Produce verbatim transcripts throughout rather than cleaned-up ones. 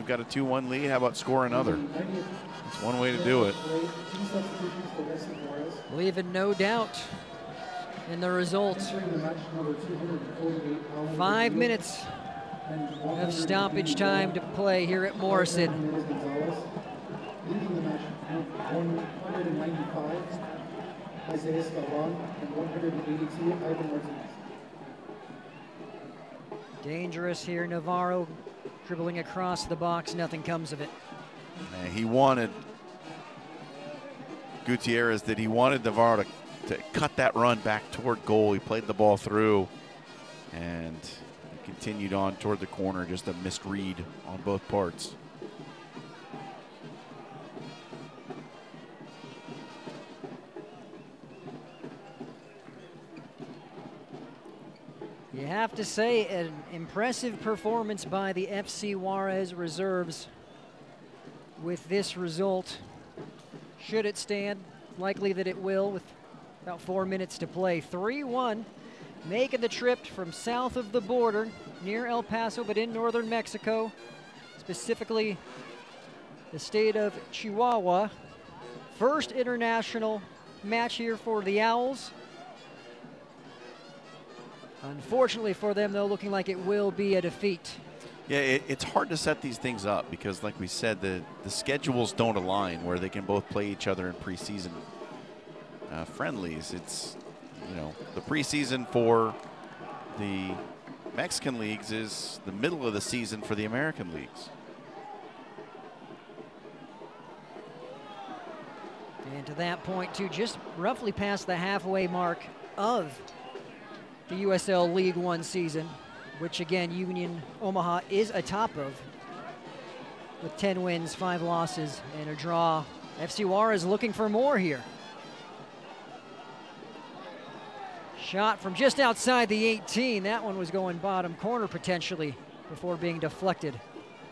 got a two one lead, how about score another? It's one way to do it. Leaving no doubt in the results. Five minutes of stoppage time to play here at Morrison. Dangerous here, Navarro dribbling across the box, nothing comes of it. And he wanted Gutierrez, that he wanted Navarro to, to cut that run back toward goal. He played the ball through and he continued on toward the corner, just a missed read on both parts. You have to say, an impressive performance by the F C Juarez reserves with this result. Should it stand? Likely that it will with about four minutes to play. three one, making the trip from south of the border, near El Paso, but in northern Mexico, specifically the state of Chihuahua. First international match here for the Owls. Unfortunately for them, though, looking like it will be a defeat. Yeah, it, it's hard to set these things up because, like we said, the, the schedules don't align where they can both play each other in preseason uh, friendlies. It's, you know, the preseason for the Mexican leagues is the middle of the season for the American leagues. And to that point, too, just roughly past the halfway mark of the U S L League One season, which again, Union Omaha is atop of with ten wins, five losses, and a draw. F C Juarez looking for more here. Shot from just outside the eighteen. That one was going bottom corner potentially before being deflected.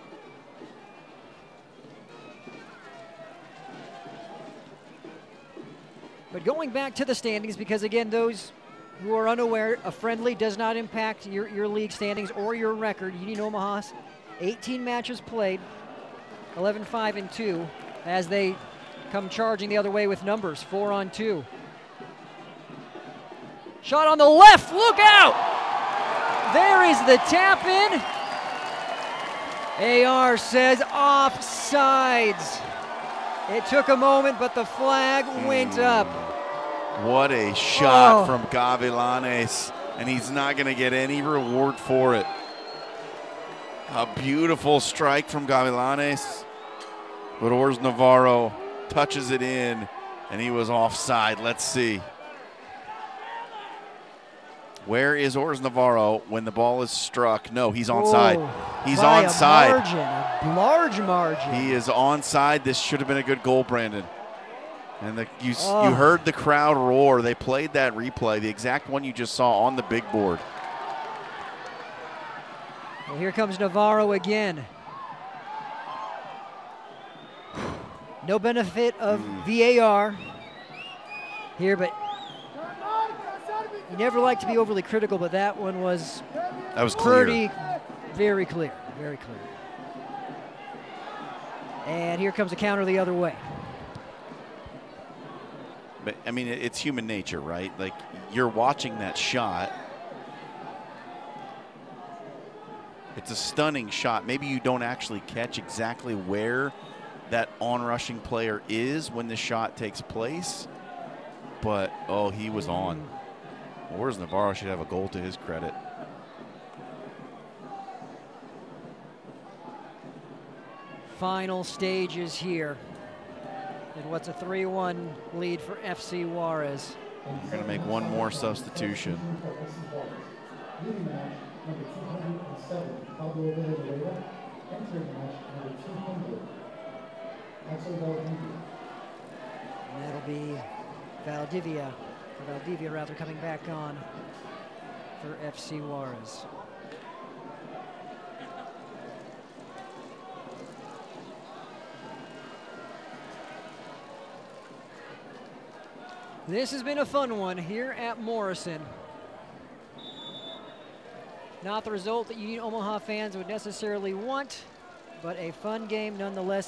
But going back to the standings, because again, those who are unaware, a friendly does not impact your, your league standings or your record. Union Omaha's eighteen matches played, eleven five and two, as they come charging the other way with numbers, four on two. Shot on the left, look out! There is the tap in. A R says offsides. It took a moment, but the flag went up. What a shot oh. from Gavilanes, and he's not going to get any reward for it. A beautiful strike from Gavilanes, but Ors Navarro touches it in, and he was offside. Let's see. Where is Ors Navarro when the ball is struck? No, he's onside. Oh, he's by onside. A margin, a large margin. He is onside. This should have been a good goal, Brandon. And the, you, oh. you heard the crowd roar. They played that replay, the exact one you just saw on the big board. Well, here comes Navarro again. No benefit of mm. V A R here, but you never like to be overly critical, but that one was, that was clear. pretty, very clear, very clear. And here comes a counter the other way. But, I mean, it's human nature, right? Like, you're watching that shot. It's a stunning shot. Maybe you don't actually catch exactly where that on-rushing player is when the shot takes place. But, oh, he was on. Ors Navarro should have a goal to his credit. Final stages here. And what's a three one lead for F C Juarez. You're going to make one more substitution. And that'll be Valdivia, or Valdivia rather, coming back on for F C Juarez. This has been a fun one here at Morrison. Not the result that Union Omaha fans would necessarily want, but a fun game nonetheless.